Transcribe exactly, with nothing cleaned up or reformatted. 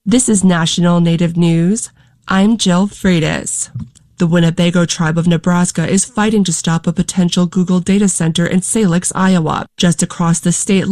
This is National Native News. I'm Jill Freitas. The Winnebago tribe of Nebraska is fighting to stop a potential Google data center in Salix, Iowa, just across the state